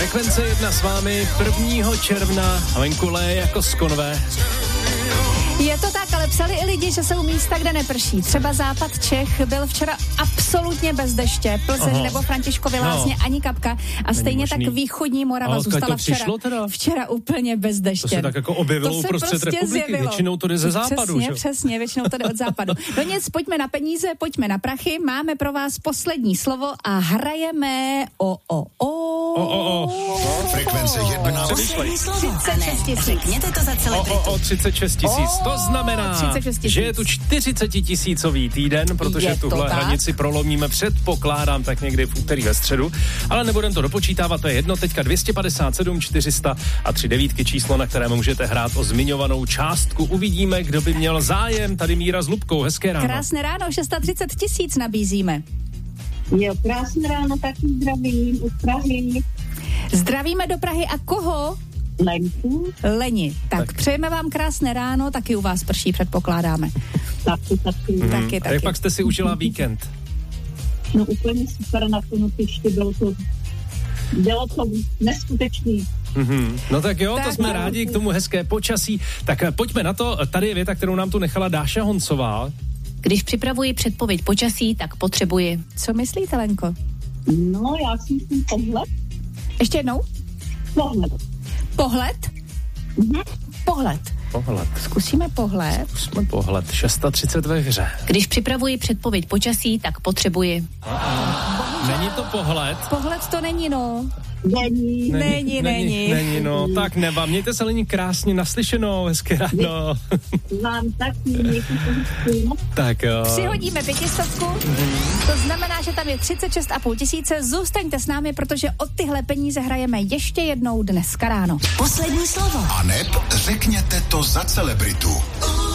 Frekvence 1 s vámi 1. června, venku leje jako z konve. Je to tak, ale psali i lidi, že jsou místa, kde neprší. Třeba západ Čech byl včera absolutně bez deště. Plzeň nebo Františkovy Lázně ani kapka. A stejně tak východní Morava zůstala včera úplně bez deště. To se tak jako objevilo uprostřed republiky. Zjevilo. Většinou to jde ze západu. Přesně, většinou to jde od západu. No nic, pojďme na peníze, pojďme na prachy. Máme pro vás poslední slovo a hrajeme Frekvence 1. Poslední slovo. 36 000. Řekněte to za celebritu. 36 000. To znamená, že je tu 40 000 týden, protože tuhle hranici prolomíme, předpokládám, tak někdy v úterý ve středu, ale nebudem to dopočítávat, to je jedno, teďka 257 400 a 3 devítky číslo, na kterém můžete hrát o zmiňovanou částku. Uvidíme, kdo by měl zájem. Tady Míra s Lubkou, hezké ráno. Krásné ráno, 630 000 nabízíme. Jo, krásné ráno, taky zdravím od Prahy. Zdravíme do Prahy a koho? Leni. Tak přejeme vám krásné ráno, taky u vás prší, předpokládáme. Taky. A jak pak jste si užila víkend? No úplně super, na konutiště bylo to neskutečný. No tak jo, to jsme rádi, k tomu hezké počasí. Tak pojďme na to, tady je věta, kterou nám tu nechala Dáša Honcová. Když připravuji předpověď počasí, tak potřebuji. Co myslíte, Lenko? No, já si myslím pohled. Ještě jednou? Pohled? Pohled. Zkusíme pohled. 630 ve hře. Když připravuji předpověď počasí, tak potřebuji. Není to pohled? Pohled to není, no. Není, no. Tak neba, mějte se Leni krásně naslyšenou, hezké ráno. Vám taky, tak jo. Přihodíme 500, to znamená, že tam je 36 500. Zůstaňte s námi, protože o tyhle peníze hrajeme ještě jednou dneska ráno. Poslední slovo. Aneb, řekněte to za celebritu.